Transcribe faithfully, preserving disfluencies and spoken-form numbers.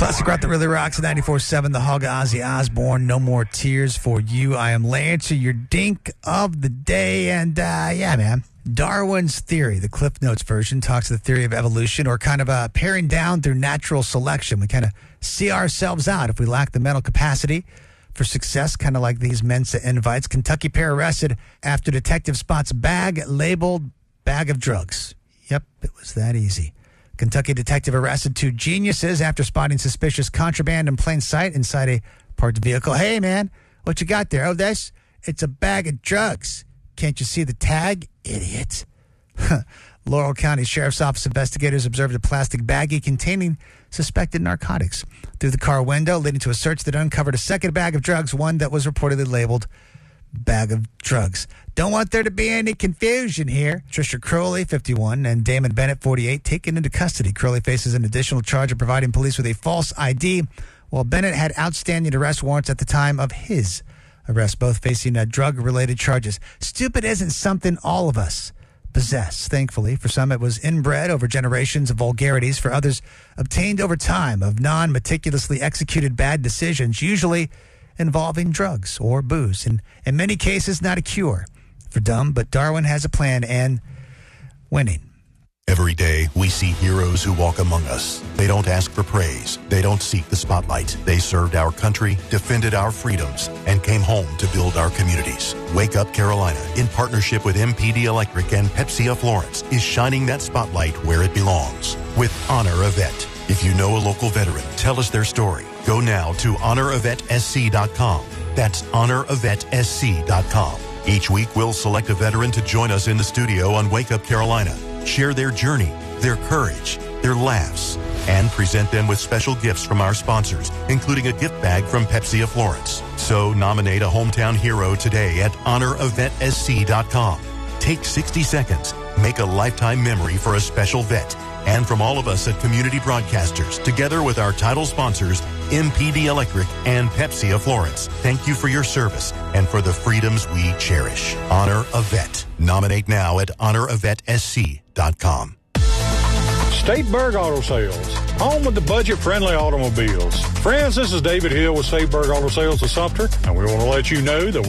Classic rock that really rocks at ninety-four point seven, The Hog, Ozzy Osbourne, No More Tears for You. I am Lance, your dink of the day. And, uh, yeah, man, Darwin's theory, the Cliff Notes version, talks to the theory of evolution, or kind of uh, paring down through natural selection. We kind of see ourselves out if we lack the mental capacity for success, kind of like these Mensa invites. Kentucky pair arrested after detective spots bag labeled bag of drugs. Yep, it was that easy. Kentucky detective arrested two geniuses after spotting suspicious contraband in plain sight inside a parked vehicle. Hey, man, what you got there? Oh, this? It's a bag of drugs. Can't you see the tag, idiot? Laurel County Sheriff's Office investigators observed a plastic baggie containing suspected narcotics through the car window, leading to a search that uncovered a second bag of drugs, one that was reportedly labeled bag of drugs. Don't want there to be any confusion here. Trisha Crowley, fifty-one, and Damon Bennett, forty-eight, taken into custody. Crowley faces an additional charge of providing police with a false I D, while Bennett had outstanding arrest warrants at the time of his arrest, both facing uh, drug-related charges. Stupid isn't something all of us possess. Thankfully, for some, it was inbred over generations of vulgarities. For others, obtained over time of non-meticulously executed bad decisions, usually involving drugs or booze. And in many cases, not a cure for dumb, but Darwin has a plan, and winning. Every day, we see heroes who walk among us. They don't ask for praise. They don't seek the spotlight. They served our country, defended our freedoms, and came home to build our communities. Wake Up Carolina, in partnership with M P D Electric and Pepsi of Florence, is shining that spotlight where it belongs with Honor a Vet. If you know a local veteran, tell us their story. Go now to honor a vet s c dot com. That's honor a vet s c dot com. Each week, we'll select a veteran to join us in the studio on Wake Up Carolina, share their journey, their courage, their laughs, and present them with special gifts from our sponsors, including a gift bag from Pepsi of Florence. So nominate a hometown hero today at honor a vet s c dot com. Take sixty seconds. Make a lifetime memory for a special vet. And from all of us at Community Broadcasters, together with our title sponsors, M P D Electric and Pepsi of Florence, thank you for your service and for the freedoms we cherish. Honor a Vet. Nominate now at honor a vet s c dot com. Stateburg Auto Sales, home of the budget-friendly automobiles. Friends, this is David Hill with Stateburg Auto Sales of Sumter, and we want to let you know that